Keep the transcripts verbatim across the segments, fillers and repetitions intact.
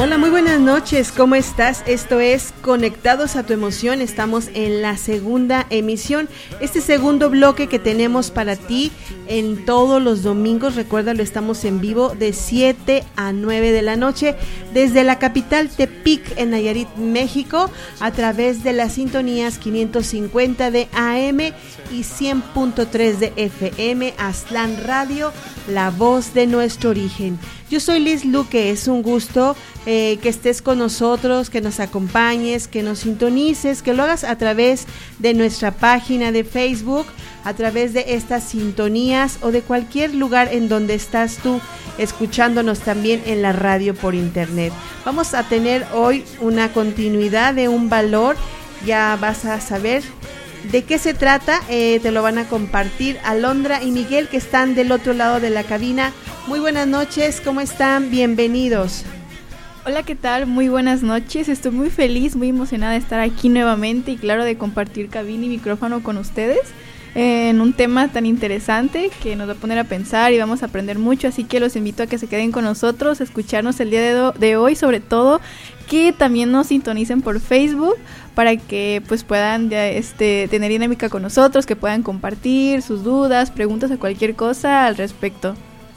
Hola, muy buenas noches, ¿cómo estás? Esto es Conectados a tu Emoción, estamos en la segunda emisión, este segundo bloque que tenemos para ti en todos los domingos, recuérdalo, estamos en vivo de siete a nueve de la noche, desde la capital Tepic en Nayarit, México, a través de las sintonías quinientos cincuenta de A M y cien punto tres de F M, Aztlán Radio, la voz de nuestro origen. Yo soy Liz Luque, es un gusto eh, que estés con nosotros, que nos acompañes, que nos sintonices, que lo hagas a través de nuestra página de Facebook, a través de estas sintonías o de cualquier lugar en donde estás tú escuchándonos también en la radio por internet. Vamos a tener hoy una continuidad de un valor, ya vas a saber de qué se trata, eh, te lo van a compartir Alondra y Miguel, que están del otro lado de la cabina. Muy buenas noches, ¿cómo están? Bienvenidos. Hola, ¿qué tal? Muy buenas noches, estoy muy feliz, muy emocionada de estar aquí nuevamente y claro, de compartir cabina y micrófono con ustedes en un tema tan interesante que nos va a poner a pensar y vamos a aprender mucho, así que los invito a que se queden con nosotros, a escucharnos el día de, do- de hoy, sobre todo que también nos sintonicen por Facebook para que pues puedan ya, este, tener dinámica con nosotros, que puedan compartir sus dudas, preguntas o cualquier cosa al respecto.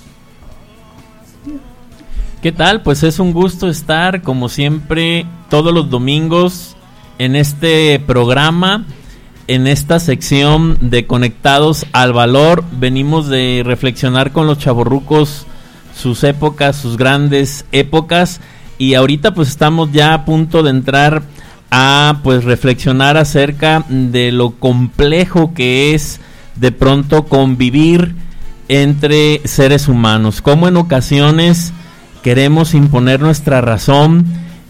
¿Qué tal? Pues es un gusto estar como siempre todos los domingos en este programa, en esta sección de Conectados al Valor. Venimos de reflexionar con los chavorrucos sus épocas, sus grandes épocas, y ahorita pues estamos ya a punto de entrar a pues reflexionar acerca de lo complejo que es de pronto convivir entre seres humanos, cómo en ocasiones queremos imponer nuestra razón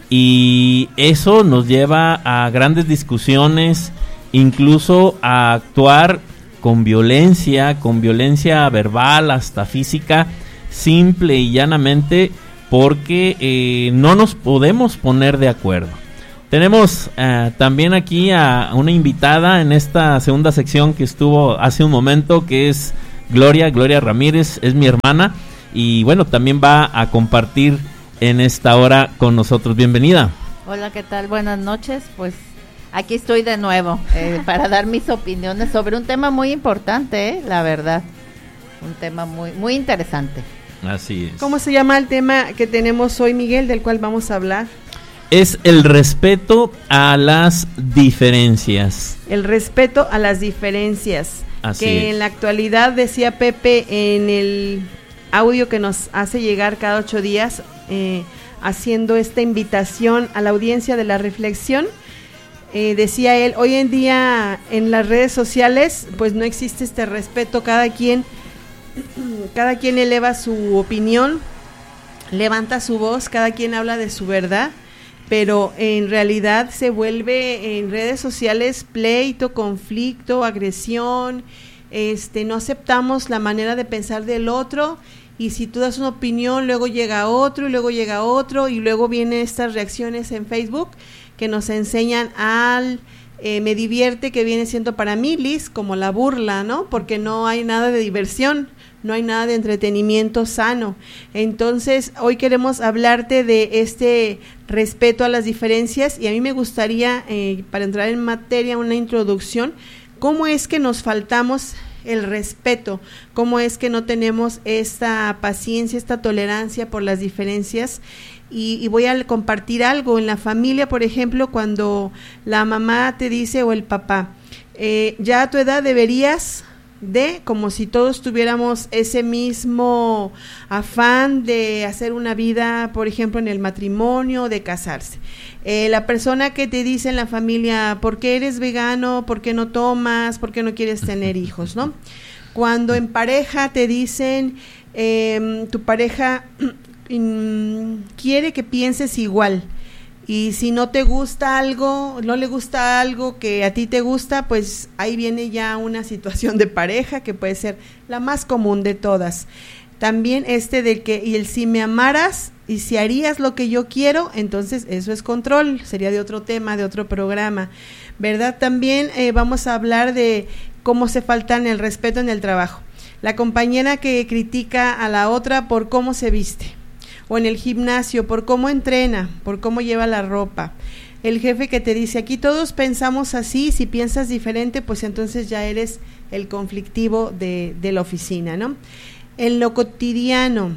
y eso nos lleva a grandes discusiones, incluso a actuar con violencia, con violencia verbal, hasta física, simple y llanamente porque eh, no nos podemos poner de acuerdo. Tenemos uh, también aquí a una invitada en esta segunda sección que estuvo hace un momento, que es Gloria, Gloria Ramírez, es mi hermana y bueno, también va a compartir en esta hora con nosotros. Bienvenida. Hola, ¿qué tal? Buenas noches, pues aquí estoy de nuevo eh, para dar mis opiniones sobre un tema muy importante, eh, la verdad, un tema muy, muy interesante. Así es. ¿Cómo se llama el tema que tenemos hoy, Miguel, del cual vamos a hablar? Es el respeto a las diferencias. El respeto a las diferencias. Así que es. En la actualidad, decía Pepe en el audio que nos hace llegar cada ocho días, eh, haciendo esta invitación a la audiencia de la reflexión, eh, decía él, hoy en día en las redes sociales pues no existe este respeto, cada quien, cada quien eleva su opinión, levanta su voz, cada quien habla de su verdad, pero en realidad se vuelve en redes sociales pleito, conflicto, agresión, este, no aceptamos la manera de pensar del otro, y si tú das una opinión, luego llega otro, y luego llega otro, y luego vienen estas reacciones en Facebook que nos enseñan al eh, me divierte, que viene siendo para mí, Liz, como la burla, ¿no? Porque no hay nada de diversión, no hay nada de entretenimiento sano. Entonces, hoy queremos hablarte de este respeto a las diferencias, y a mí me gustaría, eh, para entrar en materia, una introducción, cómo es que nos faltamos el respeto, cómo es que no tenemos esta paciencia, esta tolerancia por las diferencias. Y, y voy a compartir algo en la familia, por ejemplo, cuando la mamá te dice o el papá, eh, ya a tu edad deberías de, como si todos tuviéramos ese mismo afán de hacer una vida, por ejemplo, en el matrimonio, de casarse. Eh, la persona que te dice en la familia, ¿por qué eres vegano? ¿Por qué no tomas? ¿Por qué no quieres tener hijos? ¿No? Cuando en pareja te dicen, eh, tu pareja quiere que pienses igual, y si no te gusta algo, no le gusta algo que a ti te gusta, pues ahí viene ya una situación de pareja que puede ser la más común de todas. También este de que, y el si me amaras y si harías lo que yo quiero, entonces eso es control, sería de otro tema, de otro programa, ¿verdad? También eh, vamos a hablar de cómo se faltan el respeto en el trabajo. La compañera que critica a la otra por cómo se viste, o en el gimnasio, por cómo entrena, por cómo lleva la ropa. El jefe que te dice, aquí todos pensamos así, si piensas diferente, pues entonces ya eres el conflictivo de, de la oficina, ¿no? En lo cotidiano,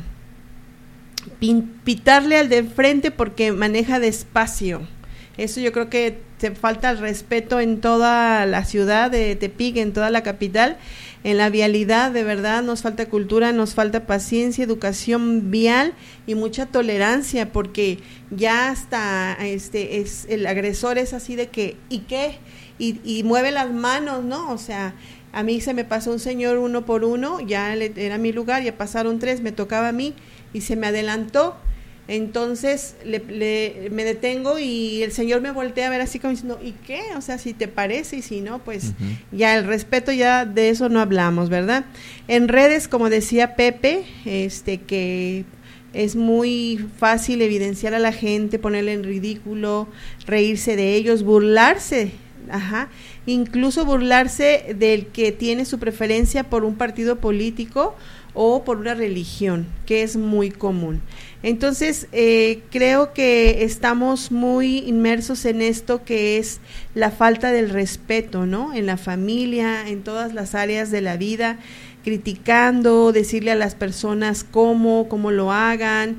pin, pitarle al de frente porque maneja despacio. Eso yo creo que te falta el respeto en toda la ciudad de Tepic, en toda la capital. En la vialidad, de verdad, nos falta cultura, nos falta paciencia, educación vial y mucha tolerancia, porque ya hasta este es el agresor es así de que, ¿y qué? Y, y mueve las manos, ¿no? O sea, a mí se me pasó un señor uno por uno, ya le, era mi lugar, ya pasaron tres, me tocaba a mí y se me adelantó. Entonces le, le, me detengo y el señor me voltea a ver así como diciendo, ¿y qué? O sea, si te parece y si no, pues uh-huh. ya el respeto, ya de eso no hablamos, ¿verdad? En redes, como decía Pepe, este que es muy fácil evidenciar a la gente, ponerle en ridículo, reírse de ellos, burlarse, ajá, incluso burlarse del que tiene su preferencia por un partido político o por una religión, que es muy común. Entonces, eh, creo que estamos muy inmersos en esto que es la falta del respeto, ¿no? En la familia, en todas las áreas de la vida, criticando, decirle a las personas cómo, cómo lo hagan,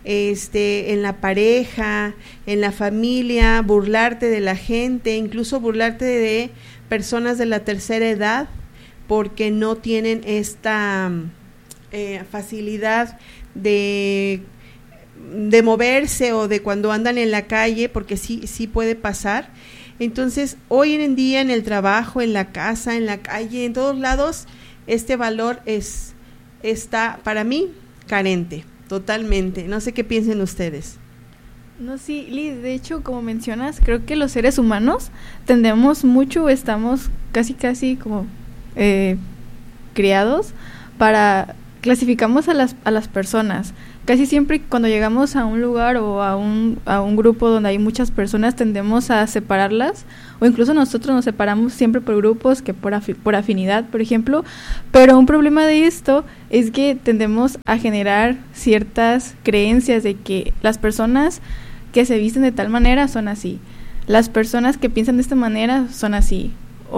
este, en la pareja, en la familia, burlarte de la gente, incluso burlarte de personas de la tercera edad, porque no tienen esta eh, facilidad de de moverse o de cuando andan en la calle, porque sí, sí puede pasar. Entonces, hoy en día en el trabajo, en la casa, en la calle, en todos lados, este valor es está para mí carente, totalmente. No sé qué piensen ustedes. No, sí, Liz, de hecho, como mencionas, creo que los seres humanos tendemos mucho, estamos casi casi como eh, criados para, clasificamos a las, a las personas. Casi siempre cuando llegamos a un lugar o a un, a un grupo donde hay muchas personas tendemos a separarlas, o incluso nosotros nos separamos siempre por grupos que por, afi- por afinidad, por ejemplo, pero un problema de esto es que tendemos a generar ciertas creencias de que las personas que se visten de tal manera son así, las personas que piensan de esta manera son así,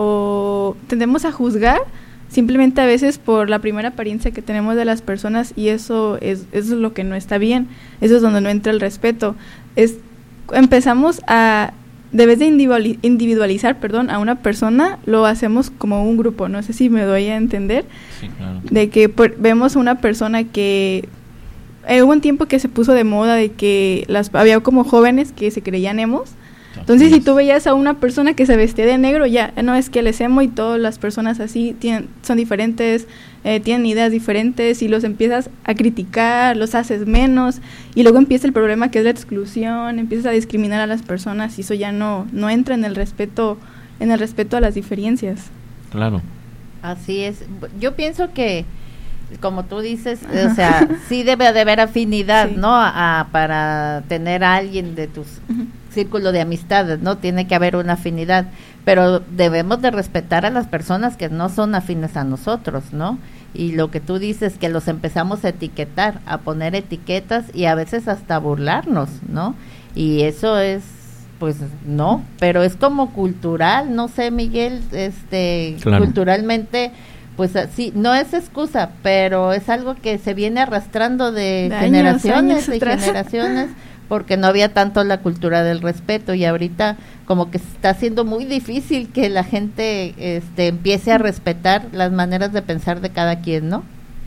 o tendemos a juzgar simplemente a veces por la primera apariencia que tenemos de las personas, y eso es, eso es lo que no está bien, eso es donde no entra el respeto. Es, empezamos a, de vez de individualizar, perdón, a una persona, lo hacemos como un grupo, no sé si me doy a entender, sí, claro. De que por, vemos a una persona que, eh, hubo un tiempo que se puso de moda de que las había como jóvenes que se creían emos. Entonces, si tú veías a una persona que se vestía de negro, ya, no es que él es emo y todas las personas así tienen, son diferentes, eh, tienen ideas diferentes, y los empiezas a criticar, los haces menos, y luego empieza el problema que es la exclusión, empiezas a discriminar a las personas, y eso ya no, no entra en el respeto, en el respeto a las diferencias. Claro. Así es. Yo pienso que, como tú dices, o sea, sí debe de haber afinidad, sí, ¿no? A, a, para tener a alguien de tus uh-huh. círculo de amistades, ¿no? Tiene que haber una afinidad, pero debemos de respetar a las personas que no son afines a nosotros, ¿no? Y lo que tú dices, que los empezamos a etiquetar, a poner etiquetas y a veces hasta burlarnos, ¿no? Y eso es, pues, no, pero es como cultural, no sé, Miguel, este, claro. Culturalmente, pues sí, no es excusa, pero es algo que se viene arrastrando de, de generaciones y generaciones, porque no había tanto la cultura del respeto, y ahorita como que está siendo muy difícil que la gente este, empiece a respetar las maneras de pensar de cada quien, ¿no?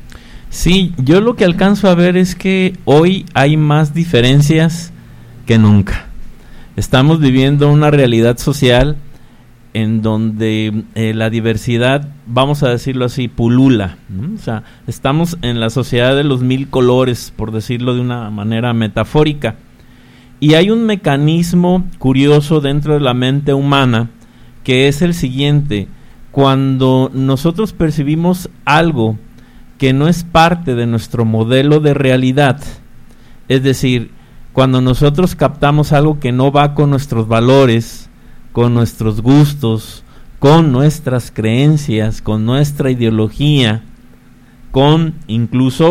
Sí, yo lo que alcanzo a ver es que hoy hay más diferencias que nunca. Estamos viviendo una realidad social en donde eh, la diversidad, vamos a decirlo así, pulula, ¿no? O sea, estamos en la sociedad de los mil colores, por decirlo de una manera metafórica. Y hay un mecanismo curioso dentro de la mente humana que es el siguiente: cuando nosotros percibimos algo que no es parte de nuestro modelo de realidad, es decir, cuando nosotros captamos algo que no va con nuestros valores, con nuestros gustos, con nuestras creencias, con nuestra ideología, con incluso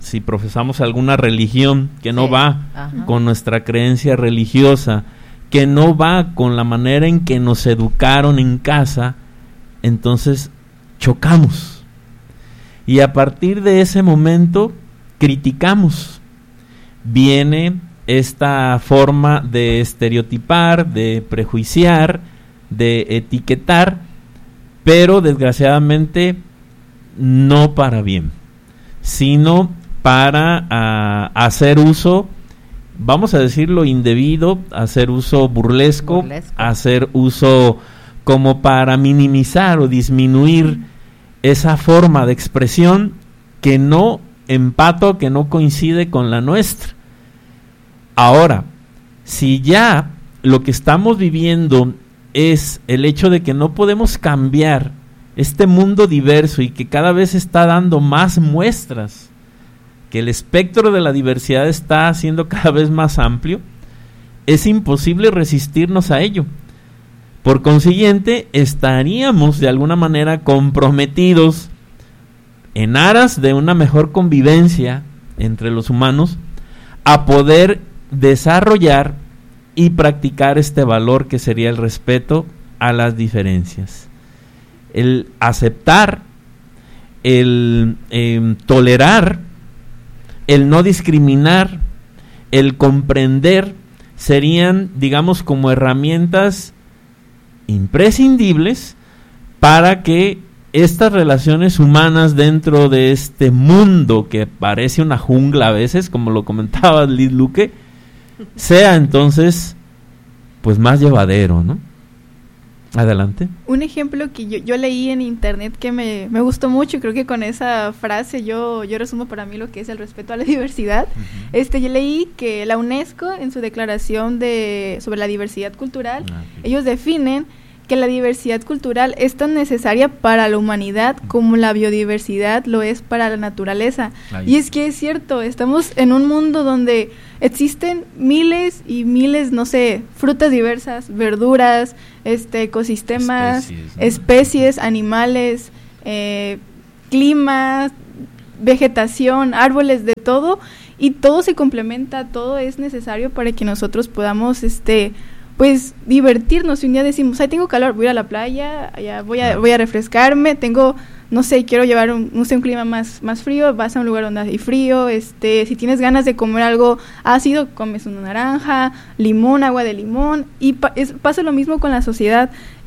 si profesamos alguna religión que no sí. va Ajá. con nuestra creencia religiosa, que no va con la manera en que nos educaron en casa, entonces chocamos. Y a partir de ese momento criticamos. Viene esta forma de estereotipar, de prejuiciar, de etiquetar, pero desgraciadamente no para bien, sino para uh, hacer uso, vamos a decirlo, indebido, hacer uso burlesco, burlesco, hacer uso como para minimizar o disminuir esa forma de expresión que no empata, que no coincide con la nuestra. Ahora, si ya lo que estamos viviendo es el hecho de que no podemos cambiar este mundo diverso y que cada vez está dando más muestras, que el espectro de la diversidad está haciendo cada vez más amplio, es imposible resistirnos a ello. Por consiguiente, estaríamos de alguna manera comprometidos en aras de una mejor convivencia entre los humanos a poder desarrollar y practicar este valor que sería el respeto a las diferencias. El aceptar, el eh, tolerar, el no discriminar, el comprender, serían, digamos, como herramientas imprescindibles para que estas relaciones humanas dentro de este mundo que parece una jungla a veces, como lo comentaba Liz Luque, sea entonces pues más llevadero, ¿no? Adelante. Un ejemplo que yo, yo leí en internet que me, me gustó mucho, y creo que con esa frase yo, yo resumo para mí lo que es el respeto a la diversidad. Uh-huh. Este, yo leí que la UNESCO, en su declaración de sobre la diversidad cultural, uh-huh. ellos definen que la diversidad cultural es tan necesaria para la humanidad como la biodiversidad lo es para la naturaleza. Ahí. Y es que es cierto, estamos en un mundo donde existen miles y miles, no sé, frutas diversas, verduras, este, ecosistemas, especies, ¿no? especies animales, eh, clima, vegetación, árboles, de todo, y todo se complementa, todo es necesario para que nosotros podamos, este, pues divertirnos. Si un día decimos, ay, tengo calor, voy a ir a la playa, allá voy a, voy a refrescarme, tengo, no sé, quiero llevar un, no sé, un clima más, más frío, vas a un lugar donde hay frío, este, si tienes ganas de comer algo ácido, comes una naranja, limón, agua de limón, y pa- es, pasa lo mismo con la sociedad.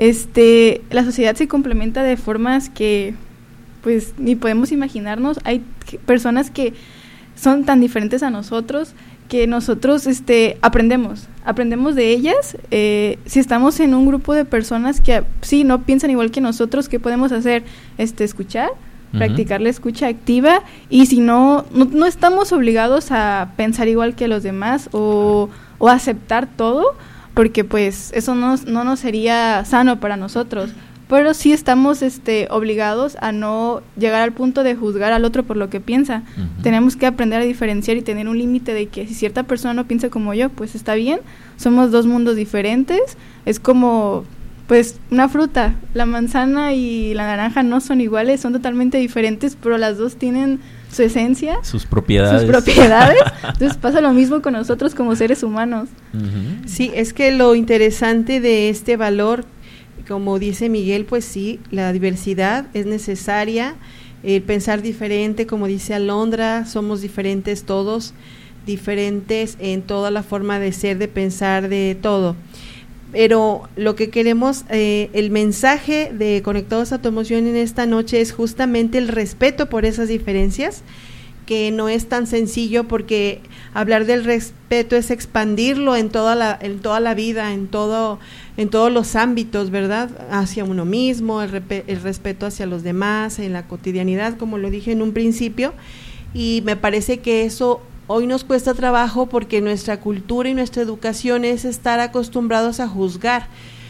Este, la sociedad se complementa de formas que, pues, ni podemos imaginarnos. Hay que, personas que son tan diferentes a nosotros, que nosotros este aprendemos, aprendemos de ellas. Eh, si estamos en un grupo de personas que sí no piensan igual que nosotros, ¿qué podemos hacer? Este, escuchar, uh-huh. practicar la escucha activa, y si no, no, no estamos obligados a pensar igual que los demás o, o aceptar todo, porque pues eso no, no nos sería sano para nosotros. Pero sí estamos este, obligados a no llegar al punto de juzgar al otro por lo que piensa. Uh-huh. Tenemos que aprender a diferenciar y tener un límite de que si cierta persona no piensa como yo, pues está bien. Somos dos mundos diferentes. Es como, pues, una fruta. La manzana y la naranja no son iguales, son totalmente diferentes, pero las dos tienen su esencia, sus propiedades. Sus propiedades. Entonces pasa lo mismo con nosotros como seres humanos. Uh-huh. Sí, es que lo interesante de este valor, como dice Miguel, pues sí, la diversidad es necesaria, el pensar diferente, como dice Alondra, somos diferentes todos, diferentes en toda la forma de ser, de pensar, de todo. Pero lo que queremos, eh, el mensaje de Conectados a tu Emoción en esta noche es justamente el respeto por esas diferencias, que no es tan sencillo, porque hablar del respeto es expandirlo en toda la en toda la vida, en todo en todos los ámbitos, ¿verdad? Hacia uno mismo, el, rep- el respeto hacia los demás, en la cotidianidad, como lo dije en un principio, y me parece que eso hoy nos cuesta trabajo porque nuestra cultura y nuestra educación es estar acostumbrados a juzgar.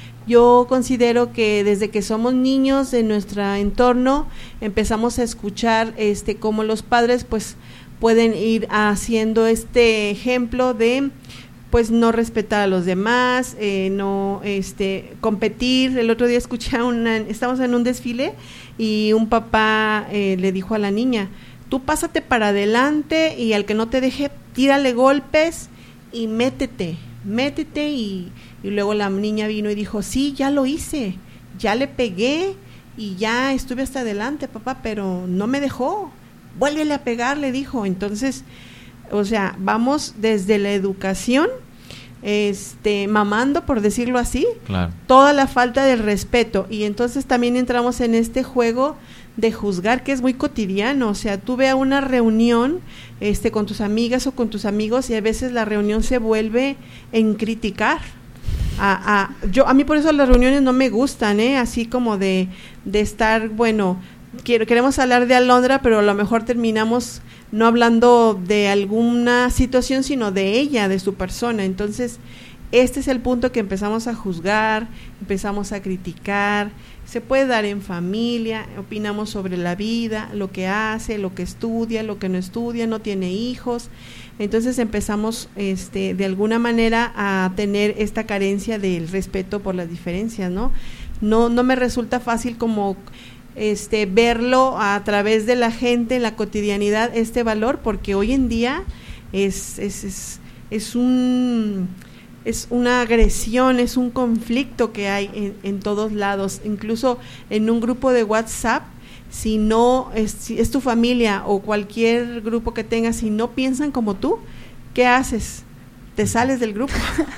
Yo considero que desde que somos niños en nuestro entorno empezamos a escuchar este cómo los padres pues pueden ir haciendo este ejemplo de pues no respetar a los demás, eh, no este competir. El otro día escuché a una, estamos en un desfile y un papá eh, le dijo a la niña: tú pásate para adelante y al que no te deje, tírale golpes y métete, métete y, y luego la niña vino y dijo, sí, ya lo hice, ya le pegué y ya estuve hasta adelante, papá, pero no me dejó, vuélvele a pegar, le dijo. Entonces, o sea, vamos desde la educación, este, mamando, por decirlo así, claro, toda la falta de respeto, y entonces también entramos en este juego de juzgar, que es muy cotidiano. O sea, tú ve a una reunión este con tus amigas o con tus amigos y a veces la reunión se vuelve en criticar. A, a, yo a mí por eso las reuniones no me gustan, ¿eh? Así como de, de estar, bueno, quiero, queremos hablar de Alondra, pero a lo mejor terminamos no hablando de alguna situación, sino de ella, de su persona. Entonces, este es el punto que empezamos a juzgar, empezamos a criticar. Se puede dar en familia, opinamos sobre la vida, lo que hace, lo que estudia, lo que no estudia, no tiene hijos. Entonces empezamos este, de alguna manera a tener esta carencia del respeto por las diferencias, ¿no? No, no me resulta fácil como este verlo a través de la gente en la cotidianidad, este valor, porque hoy en día es, es, es, es un... es una agresión, es un conflicto que hay en, en todos lados, incluso en un grupo de WhatsApp. Si no es, si es tu familia o cualquier grupo que tengas, si no piensan como tú, ¿qué haces? Te sales del grupo.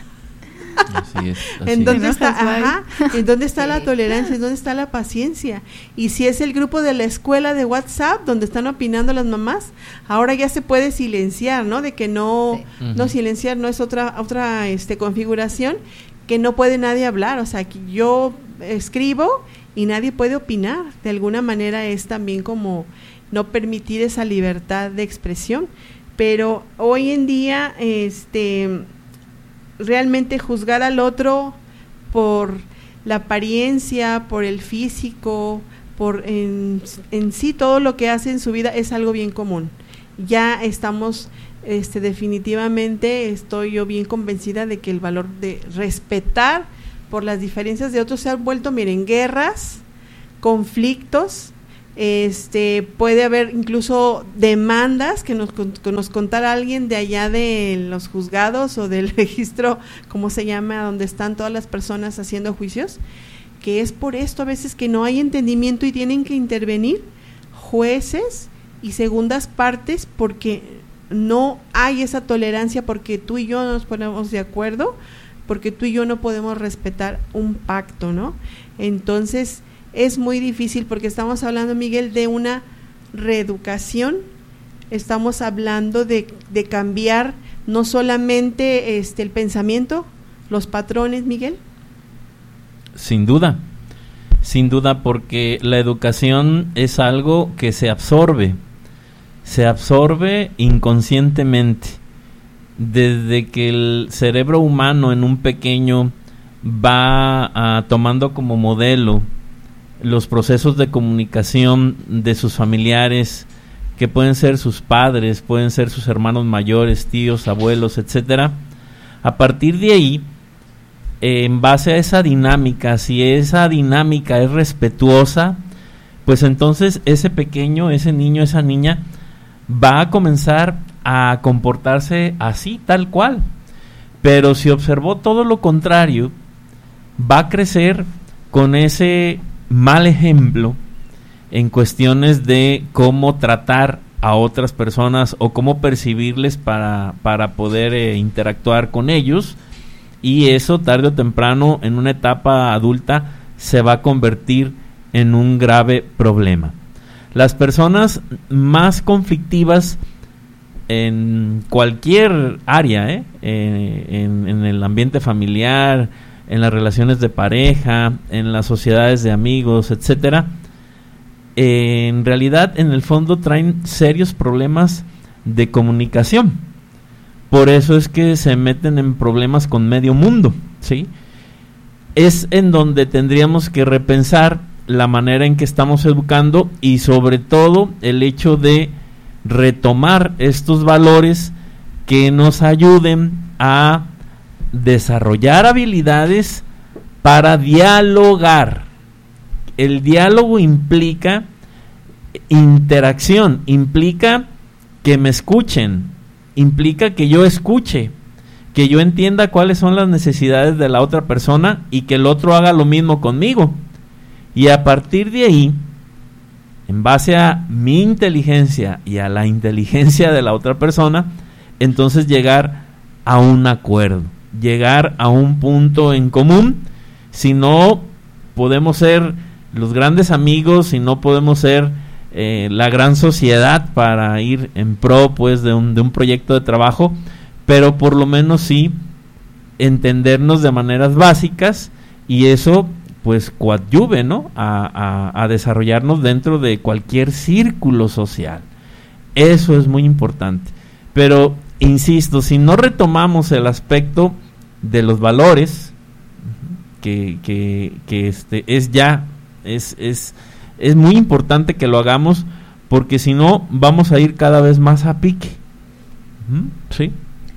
Así es, así ¿En dónde es. está? Ajá, ¿en dónde está la tolerancia? ¿En dónde está la paciencia? Y si es el grupo de la escuela de WhatsApp donde están opinando las mamás, ahora ya se puede silenciar, ¿no? De que no, sí. no silenciar no es otra otra este configuración, que no puede nadie hablar. O sea, que yo escribo y nadie puede opinar. De alguna manera es también como no permitir esa libertad de expresión. Pero hoy en día, este realmente juzgar al otro por la apariencia, por el físico, por en, en sí todo lo que hace en su vida es algo bien común. Ya estamos, este, definitivamente estoy yo bien convencida de que el valor de respetar por las diferencias de otros se han vuelto, miren, guerras, conflictos. Este puede haber incluso demandas que nos, que nos contara alguien de allá de los juzgados o del registro, ¿cómo se llama?, donde están todas las personas haciendo juicios, que es por esto a veces que no hay entendimiento y tienen que intervenir jueces y segundas partes porque no hay esa tolerancia, porque tú y yo no nos ponemos de acuerdo, porque tú y yo no podemos respetar un pacto, ¿no? Entonces es muy difícil porque estamos hablando, Miguel, de una reeducación, estamos hablando de, de cambiar no solamente este el pensamiento, los patrones, Miguel. Sin duda, sin duda, porque la educación es algo que se absorbe, se absorbe inconscientemente, desde que el cerebro humano en un pequeño va uh, tomando como modelo los procesos de comunicación de sus familiares, que pueden ser sus padres, pueden ser sus hermanos mayores, tíos, abuelos, etcétera. A partir de ahí, eh, en base a esa dinámica, si esa dinámica es respetuosa, pues entonces ese pequeño, ese niño, esa niña va a comenzar a comportarse así, tal cual. Pero si observó todo lo contrario, va a crecer con ese mal ejemplo en cuestiones de cómo tratar a otras personas o cómo percibirles para, para poder eh, interactuar con ellos, y eso tarde o temprano en una etapa adulta se va a convertir en un grave problema. Las personas más conflictivas en cualquier área, ¿eh? Eh, en, en el ambiente familiar, en las relaciones de pareja, en las sociedades de amigos, etcétera, eh, en realidad en el fondo traen serios problemas de comunicación. Por eso es que se meten en problemas con medio mundo, ¿sí? Es en donde tendríamos que repensar la manera en que estamos educando y sobre todo el hecho de retomar estos valores que nos ayuden a desarrollar habilidades para dialogar. El diálogo implica interacción, implica que me escuchen, implica que yo escuche, que yo entienda cuáles son las necesidades de la otra persona y que el otro haga lo mismo conmigo. Y a partir de ahí, en base a mi inteligencia y a la inteligencia de la otra persona, entonces llegar a un acuerdo, llegar a un punto en común. Si no podemos ser los grandes amigos, si no podemos ser eh, la gran sociedad para ir en pro pues de un, de un proyecto de trabajo, pero por lo menos sí entendernos de maneras básicas, y eso pues coadyuve, ¿no? A, a, a desarrollarnos dentro de cualquier círculo social. Eso es muy importante. Pero, insisto, si no retomamos el aspecto de los valores, que, que, que este es ya, es, es, es muy importante que lo hagamos, porque si no, vamos a ir cada vez más a pique. ¿Sí?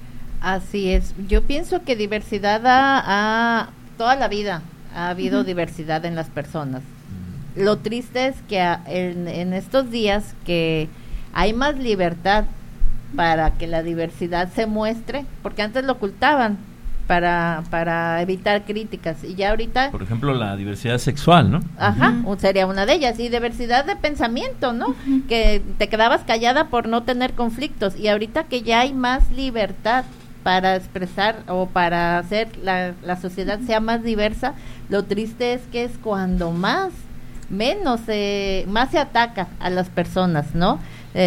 Así es. Yo pienso que diversidad ha, ha toda la vida ha habido uh-huh. diversidad en las personas. Lo triste es que a, en, en estos días que hay más libertad para que la diversidad se muestre, porque antes lo ocultaban para para evitar críticas, y ya ahorita, por ejemplo, la diversidad sexual, ¿no? Ajá, Uh-huh. sería una de ellas, y diversidad de pensamiento, ¿no? Uh-huh. Que te quedabas callada por no tener conflictos, y ahorita que ya hay más libertad para expresar o para hacer la, la sociedad sea más diversa, lo triste es que es cuando más menos eh, más se ataca a las personas, ¿no?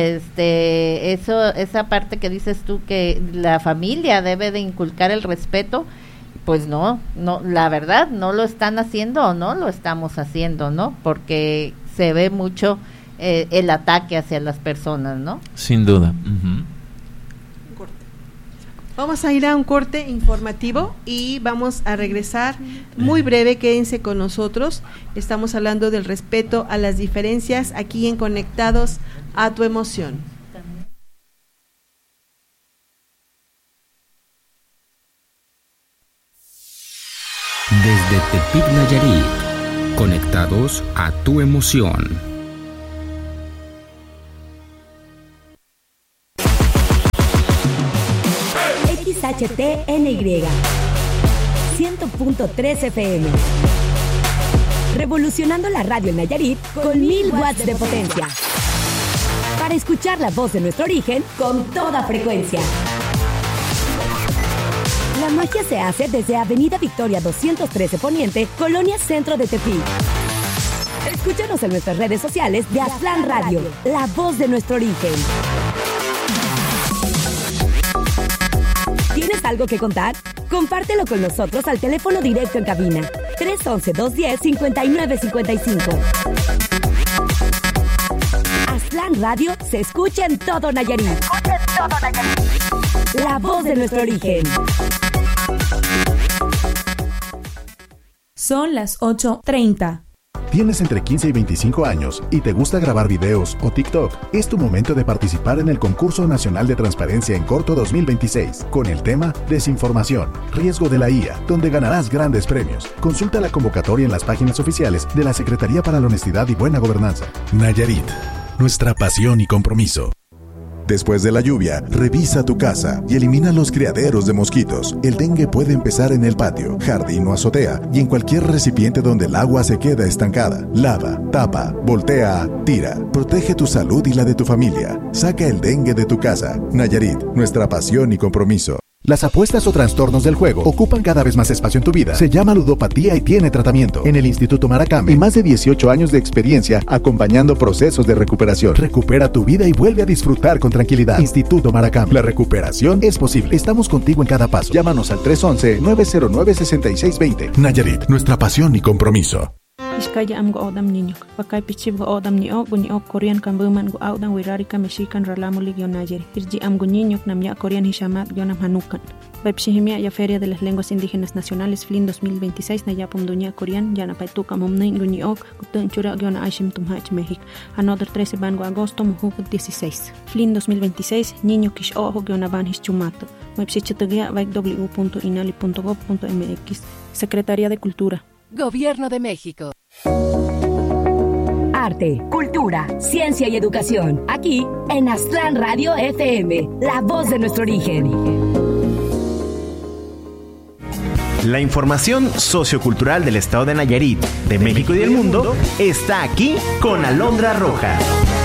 Este, eso, esa parte que dices tú, que la familia debe de inculcar el respeto, pues no, no, la verdad no lo están haciendo o no lo estamos haciendo, ¿no? Porque se ve mucho eh, el ataque hacia las personas, ¿no? Sin duda. Uh-huh. Vamos a ir a un corte informativo y vamos a regresar muy breve. Quédense con nosotros. Estamos hablando del respeto a las diferencias aquí en Conectados a tu Emoción. Desde Tepic, Nayarit, conectados a tu emoción. X H T N Y cien punto tres F M, revolucionando la radio en Nayarit con mil watts de potencia, para escuchar la voz de nuestro origen con toda frecuencia. La magia se hace desde Avenida Victoria doscientos trece Poniente, Colonia Centro de Tepic. Escúchanos en nuestras redes sociales de Aztlán Radio, la voz de nuestro origen. ¿Tienes algo que contar? Compártelo con nosotros al teléfono directo en cabina tres once, dos diez, cincuenta y nueve cincuenta y cinco. Aztlán Radio se escucha en todo Nayarit. Escucha en todo Nayarit. La voz de nuestro origen. Son las ocho treinta. ¿Tienes entre quince y veinticinco años y te gusta grabar videos o TikTok? Es tu momento de participar en el Concurso Nacional de Transparencia en Corto dos mil veintiséis, con el tema Desinformación, riesgo de la I A, donde ganarás grandes premios. Consulta la convocatoria en las páginas oficiales de la Secretaría para la Honestidad y Buena Gobernanza. Nayarit, nuestra pasión y compromiso. Después de la lluvia, revisa tu casa y elimina los criaderos de mosquitos. El dengue puede empezar en el patio, jardín o azotea y en cualquier recipiente donde el agua se queda estancada. Lava, tapa, voltea, tira. Protege tu salud y la de tu familia. Saca el dengue de tu casa. Nayarit, nuestra pasión y compromiso. Las apuestas o trastornos del juego ocupan cada vez más espacio en tu vida. Se llama ludopatía y tiene tratamiento. En el Instituto Maracame, y más de dieciocho años de experiencia acompañando procesos de recuperación. Recupera tu vida y vuelve a disfrutar con tranquilidad. Instituto Maracame. La recuperación es posible. Estamos contigo en cada paso. Llámanos al tres once, nueve cero nueve, seis seis dos cero. Nayarit, nuestra pasión y compromiso. Iskaya am go odam niño, pakay pichib go odam ni o, guni o Korean kambuman go audan wirarika mexican ralamulig yon Nayari. Irji am go niño namya Korean hishamat yonam hanukan. Baipshihimia ya Feria de las Lenguas Indígenas Nacionales F L I N dos mil veintiséis Nayapum Dunia Korean yana paituka momnein guni ok gutun chura yona aishim tumhach México. Another trece van go agosto mujuk dieciséis. F L I N dos mil veintiséis niño kish ojo yona van hischumato. Baipshichatagia vaik w punto inali punto gov punto m x. Secretaría de Cultura. Gobierno de México. A arte, cultura, ciencia y educación. Aquí en Aztlán Radio F M, la voz de nuestro origen. La información sociocultural del estado de Nayarit, de México y del mundo está aquí con Alondra Rojas.